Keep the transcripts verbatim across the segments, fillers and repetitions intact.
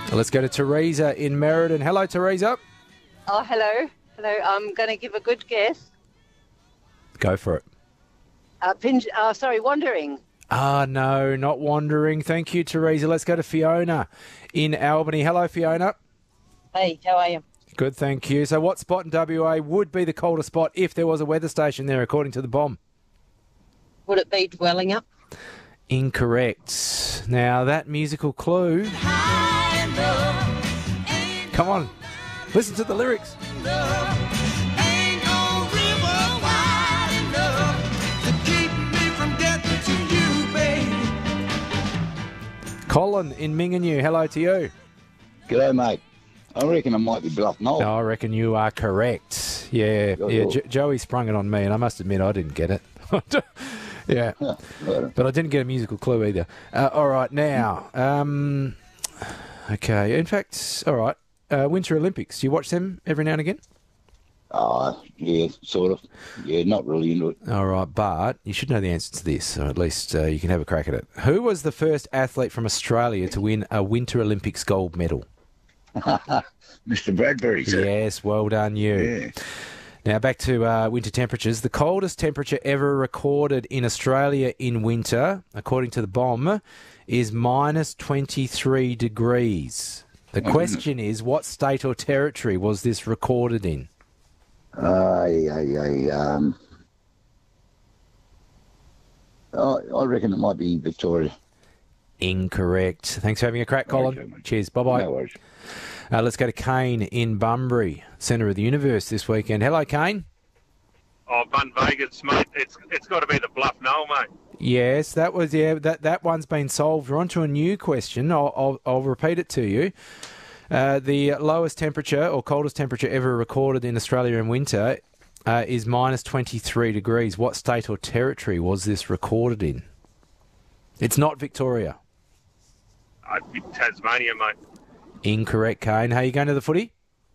Let's go to Teresa in Meriden. Hello, Teresa. Oh, hello. Hello. I'm going to give a good guess. Go for it. Uh, pinch, uh, sorry, Wandering. Ah, no, not Wandering. Thank you, Teresa. Let's go to Fiona in Albany. Hello, Fiona. Hey, how are you? Good, thank you. So what spot in W A would be the coldest spot if there was a weather station there, according to the bomb? Would it be Dwelling Up? Incorrect. Now, that musical clue... Come on, listen to the lyrics. Colin in Minganoo, hello to you. G'day, mate. I reckon I might be Bluff Knoll. No, I reckon you are correct. Yeah, yeah. Jo- Joey sprung it on me, and I must admit I didn't get it. yeah, but I didn't get a musical clue either. Uh, all right, now, um, okay. In fact, all right. Uh, Winter Olympics. Do you watch them every now and again? Oh, yeah, sort of. Yeah, not really into it. All right, but you should know the answer to this, or at least uh, you can have a crack at it. Who was the first athlete from Australia to win a Winter Olympics gold medal? Mister Bradbury, sir. Yes, well done you. Yeah. Now back to uh, winter temperatures. The coldest temperature ever recorded in Australia in winter, according to the bomb, is minus twenty-three degrees. The question is, what state or territory was this recorded in? Uh, yeah, yeah, um, oh, I reckon it might be Victoria. Incorrect. Thanks for having a crack, Colin. Okay, mate. Cheers. Bye-bye. No worries. Uh, let's go to Kane in Bunbury, centre of the universe this weekend. Hello, Kane. Oh, Bun Vegas, mate. It's it's got to be the Bluff Knoll, mate. Yes, that was yeah. That that one's been solved. We're on to a new question. I'll I'll, I'll repeat it to you. Uh, the lowest temperature or coldest temperature ever recorded in Australia in winter uh, is minus twenty-three degrees. What state or territory was this recorded in? It's not Victoria. I'd be Tasmania, mate. Incorrect, Kane. How are you going to the footy?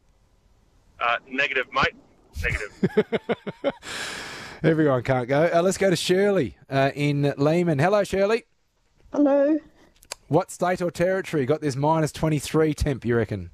Uh, negative, mate. Negative. Everyone can't go. Uh, let's go to Shirley uh, in Lehman. Hello, Shirley. Hello. What state or territory got this minus twenty-three temp, you reckon?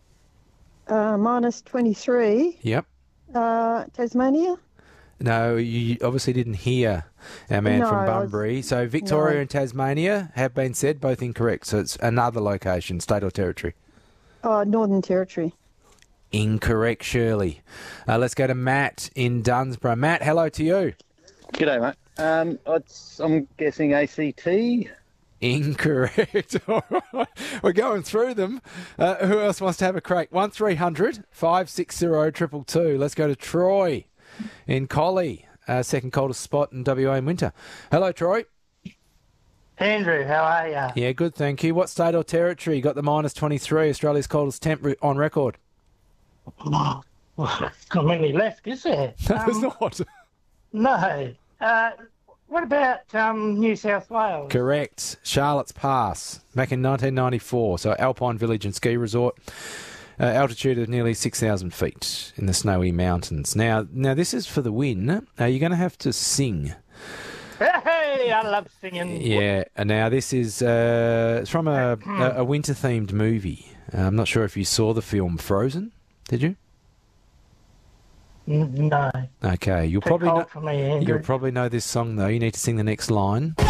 Uh, minus twenty-three. Yep. Uh, Tasmania? No, you obviously didn't hear our man No, from I was- Bunbury. So Victoria No. and Tasmania have been said, both incorrect. So it's another location, state or territory. Oh, Northern Territory. Incorrect, Shirley. Uh, let's go to Matt in Dunsborough. Matt, hello to you. G'day, mate. Um, it's, I'm guessing A C T. Incorrect. All right. We're going through them. Uh, who else wants to have a crack? one three hundred five six zero two two two. Let's go to Troy in Collie, uh, second coldest spot in W A in winter. Hello, Troy. Andrew, how are you? Yeah, good, thank you. What state or territory got the minus twenty-three, Australia's coldest temp re- on record? Oh, well, not many left, is there? There's Um, not. no. Uh, what about um, New South Wales? Correct. Charlotte's Pass, back in nineteen ninety-four. So Alpine Village and Ski Resort. Uh, altitude of nearly six thousand feet in the snowy mountains. Now, now this is for the win. Uh, you're going to have to sing. Hey, I love singing. Yeah. And now this is uh, it's from a, a, a winter-themed movie. Uh, I'm not sure if you saw the film Frozen. Did you? N- No. Okay. You'll Too probably cold know, for me, Andrew. you'll probably know this song though. You need to sing the next line.